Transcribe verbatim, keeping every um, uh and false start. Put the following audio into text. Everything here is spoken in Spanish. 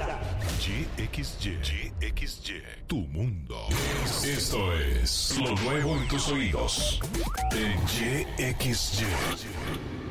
Y X Y, Y X Y, tu mundo. Esto es lo nuevo en tus oídos. En Y X Y.